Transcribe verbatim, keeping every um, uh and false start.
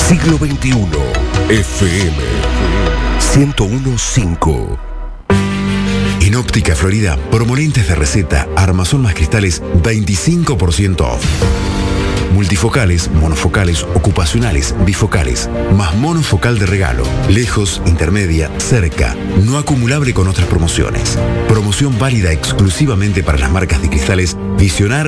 Siglo veintiuno, F M ciento uno punto cinco. En Óptica Florida, promolentes de receta, armazón más cristales, veinticinco por ciento off. Multifocales, monofocales, ocupacionales, bifocales, más monofocal de regalo, lejos, intermedia, cerca, no acumulable con otras promociones. Promoción válida exclusivamente para las marcas de cristales Visionar